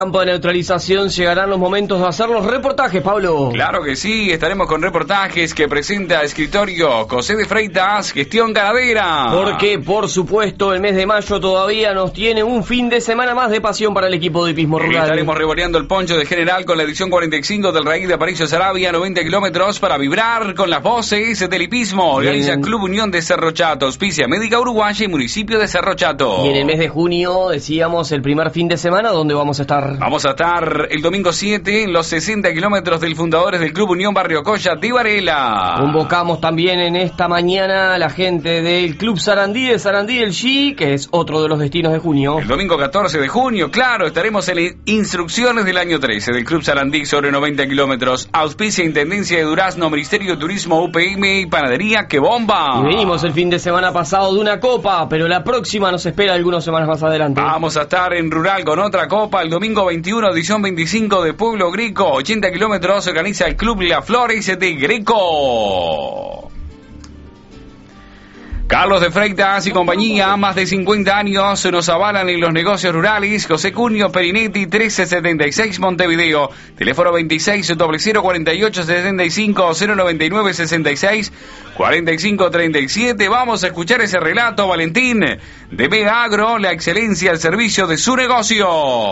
Campo de neutralización llegarán los momentos de hacer los reportajes, Pablo. Claro que sí, estaremos con reportajes que presenta Escritorio José de Freitas, Gestión Ganadera. Porque, por supuesto, el mes de mayo todavía nos tiene un fin de semana más de pasión para el equipo de hipismo rural. Estaremos revoleando el poncho de General con la edición 45 del Raíz de Aparicio Sarabia, 90 kilómetros para vibrar con las voces del hipismo. Organiza Club Unión de Cerro Chato, auspicia Médica Uruguaya y Municipio de Cerro Chato. Y en el mes de junio, decíamos, el primer fin de semana, ¿dónde vamos a estar? Vamos a estar el domingo 7 en los 60 kilómetros del Fundadores del Club Unión Barrio Colla de Varela. Convocamos también en esta mañana a la gente del Club Sarandí de Sarandí del G, que es otro de los destinos de junio. El domingo 14 de junio, claro, estaremos en instrucciones del año 13 del Club Sarandí sobre 90 kilómetros. Auspicia Intendencia de Durazno, Ministerio de Turismo, UPM y Panadería ¡Que Bomba! Y venimos el fin de semana pasado de una copa, pero la próxima nos espera algunas semanas más adelante. Vamos a estar en Rural con otra copa el domingo 21, edición 25 de Pueblo Greco. 80 kilómetros organiza el Club La Flores de Greco. Carlos de Freitas y compañía, más de 50 años nos avalan en los negocios rurales. José Cunio Perinetti, 1376 Montevideo. Teléfono 26 0048 75 099 66 45 37. Vamos a escuchar ese relato, Valentín, de Vega Agro, la excelencia al servicio de su negocio.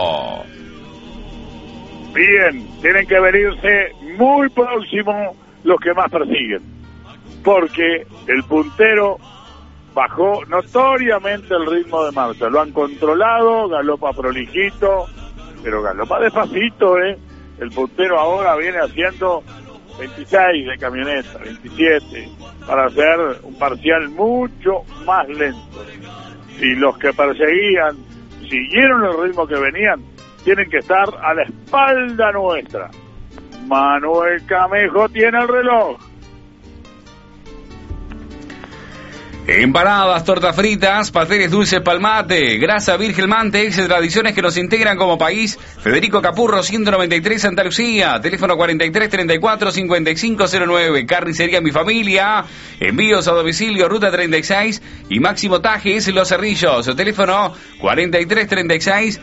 Bien, tienen que venirse muy próximo los que más persiguen, porque el puntero bajó notoriamente el ritmo de marcha. Lo han controlado, galopa prolijito, pero galopa despacito, El puntero ahora viene haciendo 26 de camioneta, 27, para hacer un parcial mucho más lento. Si los que perseguían siguieron el ritmo que venían, tienen que estar a la espalda nuestra. Manuel Camejo tiene el reloj. Empanadas, tortas fritas, pasteles dulces Palmate, grasa virgen Mantex, tradiciones que nos integran como país. Federico Capurro, 193 Santa Lucía, teléfono 43 34 55 09. Carnicería Mi Familia, envíos a domicilio, ruta 36 y Máximo Tajes, Los Cerrillos, teléfono 43 36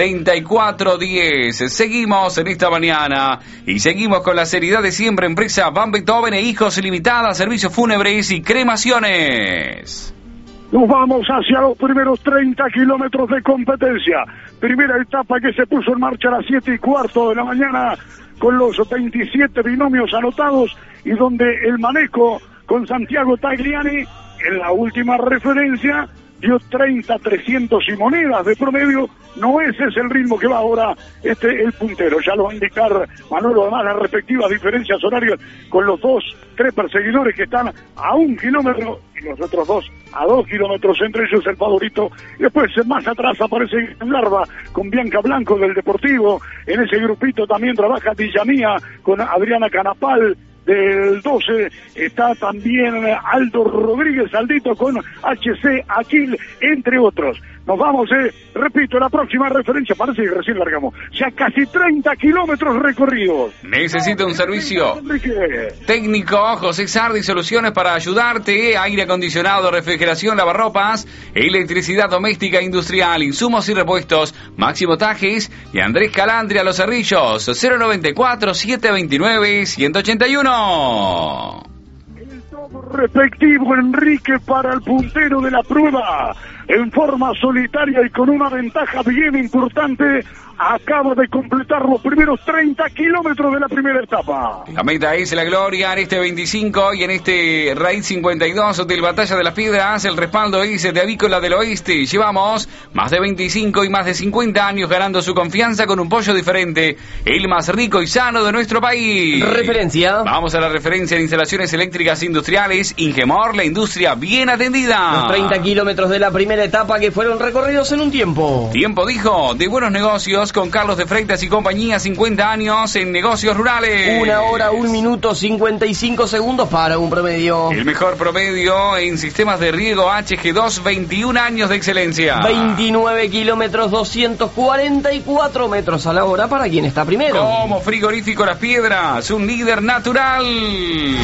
3410. Seguimos en esta mañana y seguimos con la seriedad de siempre. Empresa Van Beethoven e Hijos Limitada, servicios fúnebres y cremaciones. Nos vamos hacia los primeros 30 kilómetros de competencia. Primera etapa que se puso en marcha a las 7:15 de la mañana con los 27 binomios anotados y donde el manejo con Santiago Tagliani en la última referencia dio 30, 300 y monedas de promedio. No ese es el ritmo que va ahora el puntero. Ya lo va a indicar Manolo, además las respectivas diferencias horarias con los 3 perseguidores que están a 1 kilómetro y los otros 2 a 2 kilómetros, entre ellos el favorito. Y después más atrás aparece Larva con Bianca Blanco del Deportivo. En ese grupito también trabaja Dillamía con Adriana Canapal. Del 12 está también Aldo Rodríguez, Aldito con HC Aquil, entre otros. Nos vamos, repito, la próxima referencia, parece que recién largamos. Ya casi 30 kilómetros recorridos. Necesita un servicio técnico, José Sardi, soluciones para ayudarte. Aire acondicionado, refrigeración, lavarropas, electricidad doméstica e industrial, insumos y repuestos. Máximo Tajes y Andrés Calandria, Los Cerrillos, 094 729 181. El todo respectivo, Enrique, para el puntero de la prueba. En forma solitaria y con una ventaja bien importante, acaba de completar los primeros 30 kilómetros de la primera etapa. La meta es la gloria en este 25 y en este Raíz 52 del Batalla de las Piedras. El respaldo es de Avícola del Oeste. Llevamos más de 25 y más de 50 años ganando su confianza con un pollo diferente, el más rico y sano de nuestro país. Referencia. Vamos a la referencia en instalaciones eléctricas industriales. Ingemor, la industria bien atendida. Los 30 kilómetros de la primera etapa que fueron recorridos en un tiempo. Tiempo, dijo, de buenos negocios con Carlos de Freitas y compañía, 50 años en negocios rurales. 1 hora, 1 minuto, 55 segundos para un promedio. El mejor promedio en sistemas de riego HG2, 21 años de excelencia. 29 kilómetros, 244 metros a la hora para quien está primero. Como Frigorífico Las Piedras, un líder natural.